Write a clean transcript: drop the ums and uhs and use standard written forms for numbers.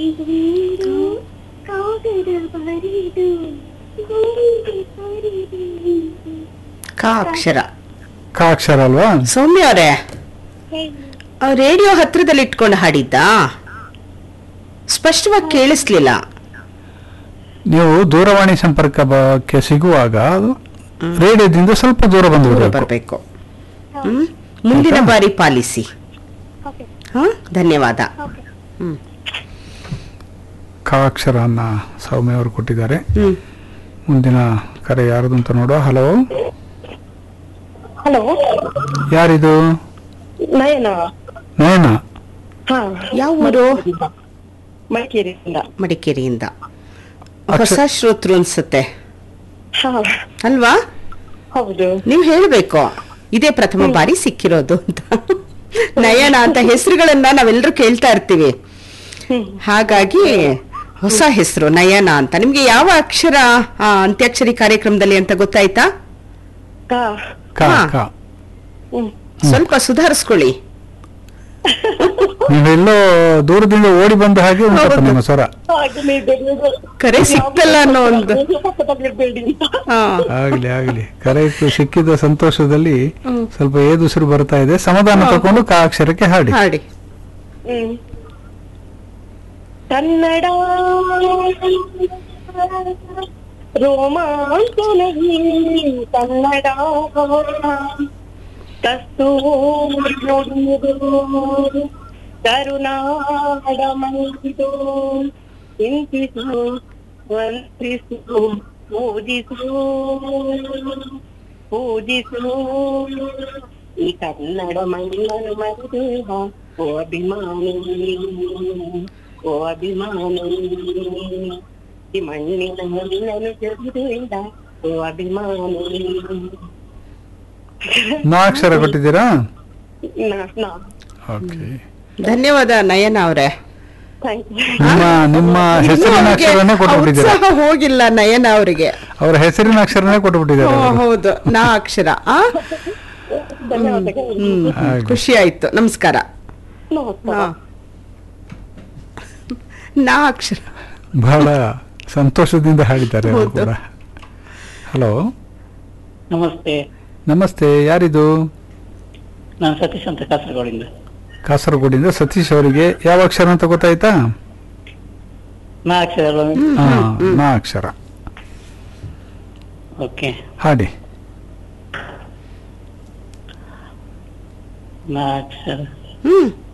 ಗುಂಡು ಕಾಗದ ಬರೆದು ಗುಂಡಿ ಬರೆದು. ಕಾ ಅಕ್ಷರ. ಕ ಅಕ್ಷರ ಅಲ್ವಾ? ಸೌಮ್ಯ ಅವರೇ, ಹೇಳಿ. ರೇಡಿಯೋ ಹತ್ರದಲ್ಲಿ ಇಟ್ಕೊಂಡು ಹಾಡಿದ್ದಾ? ಸ್ಪಷ್ಟವಾಗಿ ಕೇಳಿಸ್ಲಿಲ್ಲ. ನೀವು ದೂರವಾಣಿ ಸಂಪರ್ಕಕ್ಕೆ ಸಿಗುವಾಗ ರೇಡಿಯೋದಿಂದ ಸ್ವಲ್ಪ ದೂರ ಬಂದು ಬರಬೇಕು. ಮುಂದಿನ ಬಾರಿ ಪಾಲಿಸಿ. ಓಕೆ ಹಾ, ಧನ್ಯವಾದ. ಓಕೆ. ಕ ಅಕ್ಷರನ್ನ ಸೌಮ್ಯ ಅವರು ಕೊಟ್ಟಿದ್ದಾರೆ. ಹ್ಮ್. ಮುಂದಿನ ಕರೆ ಯಾರದು ಅಂತ ನೋಡುವ. ಹಲೋ, ಹಲೋ, ಯಾರಿದು? ನಯನ. ನಯನ, ಹಾ, ಯಾವ ಊರು? ಮಡಿಕೇರಿಯಿಂದ. ಮಡಿಕೇರಿಯಿಂದ. ಹೊಸ ಶ್ರೋತೃ ಅನ್ಸುತ್ತೆ ಹಾ, ಅಲ್ವಾ? ಹೌದು. ನೀವು ಹೇಳ್ಬೇಕು ಇದೇ ಪ್ರಥಮ ಬಾರಿ ಸಿಕ್ಕಿರೋದು ಅಂತ. ನಯನ ಅಂತ ಹೆಸರುಗಳನ್ನ ನಾವೆಲ್ಲರೂ ಕೇಳ್ತಾ ಇರ್ತೀವಿ, ಹಾಗಾಗಿ ಹೊಸ ಹೆಸರು ನಯನ ಅಂತ. ನಿಮ್ಗೆ ಯಾವ ಅಕ್ಷರ ಅಂತ್ಯಾಕ್ಷರಿ ಕಾರ್ಯಕ್ರಮದಲ್ಲಿ ಅಂತ ಗೊತ್ತಾಯ್ತಾ? ಕ. ಕ ಹಾ. ಕ. ಸ್ವಲ್ಪ ಸುಧಾರಿಸ್ಕೊಳ್ಳಿ. ನೀವೆಲ್ಲೋ ದೂರದಿಂದ ಓಡಿ ಬಂದ ಹಾಗೆ ಉಂಟಪ್ಪ ಹೌದು. ನಿಮ್ಮ ಸ್ವರ. ಹಾಗೇನೇ ಇದೆ. ಕರೆ ಸಿಕ್ತಲ್ಲ ಅನ್ನೋ ಒಂದು. ಪಕ್ಕದಲ್ಲಿರ್ಬೇಡಿ ಅಂತ. ಹಾ. ಆಗ್ಲಿ ಆಗ್ಲಿ, ಕರೆ ಸಿಕ್ಕಿದ ಸಂತೋಷದಲ್ಲಿ ಸ್ವಲ್ಪ ಏದುಸಿರು ಬರ್ತಾ ಇದೆ. ಸಮಾಧಾನ ತಗೊಂಡು ಕ ಅಕ್ಷರಕ್ಕೆ ಹಾಡಿ. ಹಾಡಿ. ಕನ್ನಡ ರೋಮಾಂಚನವೇ ಕನ್ನಡ ಕಸ್ತೂರಿ ನುಡಿದು ಕರುನಾಡ ಮೈದು ಚಿಂತಿಸು ವಂತಿಸು ಪೂಜಿಸು ಪೂಜಿಸು ಈ ಕನ್ನಡ ಮಣ್ಣನ್ನು ಮರೆದೇಹ ಓ ಅಭಿಮಾನಿ ಓ ಅಭಿಮಾನಿ ಈ ಮಣ್ಣಿನ ಮಣ್ಣನ್ನು ಜಗಿದೇಂದ ಓ ಅಭಿಮಾನಿ. ನಾ ಅಕ್ಷರ ಕೊಟ್ಟಿದ್ದೀರಾ? ನಾ ಓಕೆ, ಧನ್ಯವಾದ ನಯನ ಅವರೇ. Thank you. ನಿಮ್ಮ ಹೆಸರಿನ ಅಕ್ಷರನೇ ಕೊಟ್ಟುಬಿಟ್ಟಿದ್ದೀರಾ? ಉತ್ಸಾಹ ಹೋಗಿಲ್ಲ ನಯನ ಅವರಿಗೆ. ಅವರ ಹೆಸರಿನ ಅಕ್ಷರನೇ ಕೊಟ್ಟುಬಿಟ್ಟಿದ್ದಾರೆ ಅವರು. ಹೌದು, ನಾ ಅಕ್ಷರ. ಧನ್ಯವಾದಗಳು. ಹಾಗೆ. ಖುಷಿ ಆಯ್ತು. ನಮಸ್ಕಾರ. ನಮಸ್ಕಾರ. ನಾ ಅಕ್ಷರ ಬಹಳ ಸಂತೋಷದಿಂದ ಹಾಡಿದ್ದಾರೆ ಅವರು ಕೂಡ. ಹಲೋ, ನಮಸ್ತೆ. ನಮಸ್ತೆ, ಯಾರಿದು? ನಾನು ಸತೀಶ್ ಅಂತ ಕಾಸರಗೋಡಿಂದ. ಕಾಸರಗೋಡಿಂದ ಸತೀಶ್ ಅವರಿಗೆ ಯಾವ ಅಕ್ಷರ ಅಂತ ಗೊತ್ತಾಯ್ತಾ? ನಾ ಅಕ್ಷರ ಅಲ್ವಾ? ಹಾ, ನಾ ಅಕ್ಷರ. ಓಕೆ, ಹಾಡಿ. ನಾ ಅಕ್ಷರ.